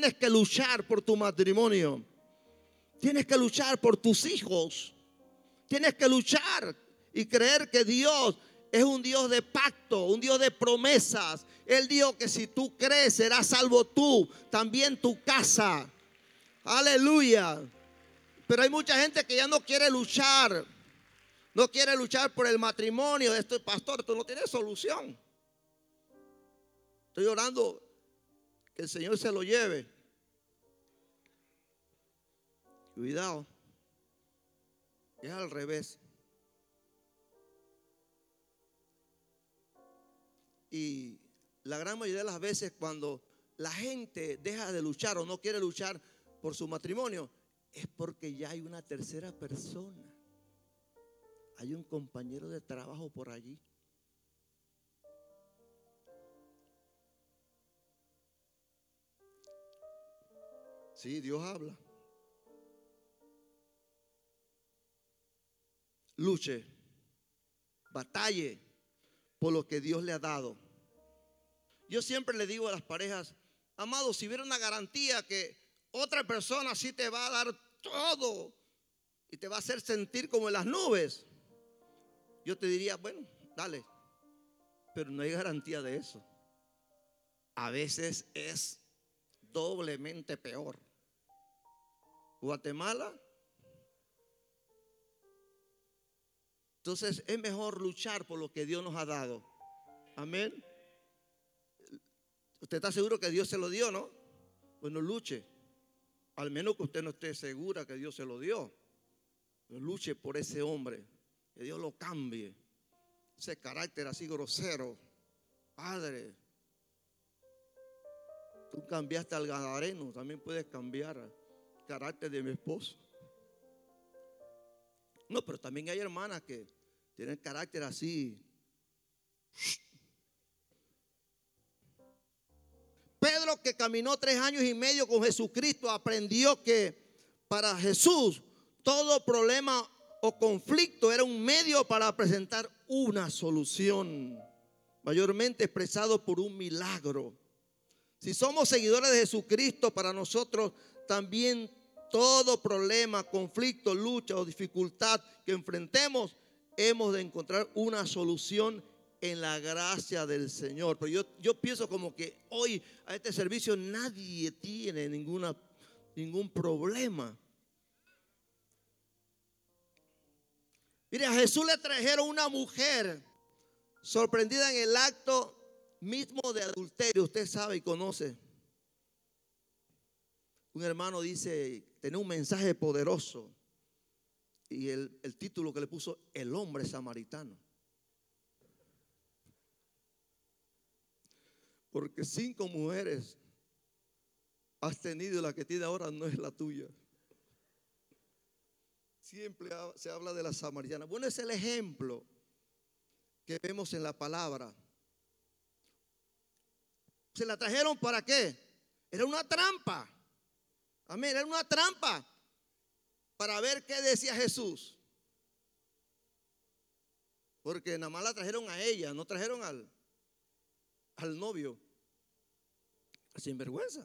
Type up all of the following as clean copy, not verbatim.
tienes que luchar por tu matrimonio. Tienes que luchar por tus hijos. Tienes que luchar y creer que Dios es un Dios de pacto, un Dios de promesas. Él dijo que si tú crees, serás salvo tú, también tu casa. Aleluya. Pero hay mucha gente que ya no quiere luchar. No quiere luchar por el matrimonio. Esto, pastor, esto no tiene solución. Estoy orando que el Señor se lo lleve. Cuidado. Es al revés. Y la gran mayoría de las veces cuando la gente deja de luchar o no quiere luchar por su matrimonio, es porque ya hay una tercera persona. Hay un compañero de trabajo por allí. Sí, Dios habla. Luche, batalle por lo que Dios le ha dado. Yo siempre le digo a las parejas, amado, si hubiera una garantía que otra persona sí te va a dar todo y te va a hacer sentir como en las nubes, yo te diría, bueno, dale. Pero no hay garantía de eso. A veces es doblemente peor. Guatemala. Entonces es mejor luchar por lo que Dios nos ha dado. Amén. ¿Usted está seguro que Dios se lo dio, no? Pues no luche. Al menos que usted no esté segura que Dios se lo dio. No luche por ese hombre. Que Dios lo cambie. Ese carácter así grosero. Padre, tú cambiaste al gadareno, también puedes cambiar el carácter de mi esposo. No, pero también hay hermanas que tienen carácter así. Pedro, que caminó 3 años y medio con Jesucristo, aprendió que para Jesús todo problema o conflicto era un medio para presentar una solución, mayormente expresado por un milagro. Si somos seguidores de Jesucristo, para nosotros también todo problema, conflicto, lucha o dificultad que enfrentemos, hemos de encontrar una solución en la gracia del Señor. Pero yo pienso como que hoy a este servicio nadie tiene ningún problema. Mire, a Jesús le trajeron una mujer sorprendida en el acto mismo de adulterio. Usted sabe y conoce. Un hermano dice, tenía un mensaje poderoso. Y el título que le puso, el hombre samaritano. Porque 5 mujeres has tenido y la que tiene ahora no es la tuya. Siempre se habla de la samaritana. Bueno, es el ejemplo que vemos en la palabra. ¿Se la trajeron para qué? Era una trampa. Amén, era una trampa para ver qué decía Jesús. Porque nada más la trajeron a ella, no trajeron al novio. Sinvergüenza.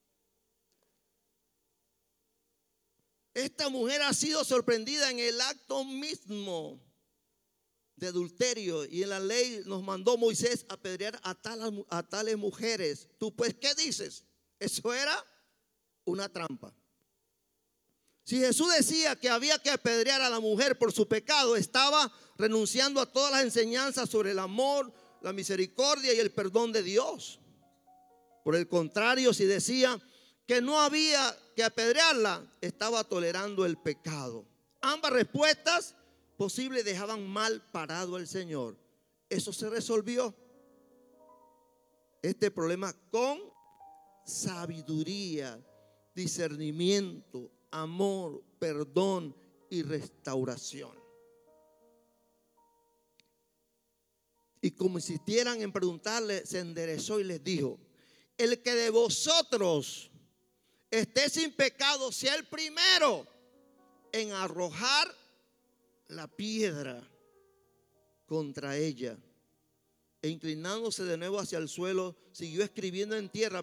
Esta mujer ha sido sorprendida en el acto mismo de adulterio, y en la ley nos mandó Moisés apedrear a tales mujeres. Tú pues, ¿qué dices? Eso era una trampa. Si Jesús decía que había que apedrear a la mujer por su pecado, estaba renunciando a todas las enseñanzas sobre el amor, la misericordia y el perdón de Dios. Por el contrario, si decía que no había que apedrearla, estaba tolerando el pecado. Ambas respuestas posibles dejaban mal parado al Señor. Eso se resolvió, este problema, con sabiduría, discernimiento, amor, perdón y restauración. Y como insistieran en preguntarle, se enderezó y les dijo: el que de vosotros esté sin pecado, sea el primero en arrojar la piedra contra ella. E inclinándose de nuevo hacia el suelo, siguió escribiendo en tierra.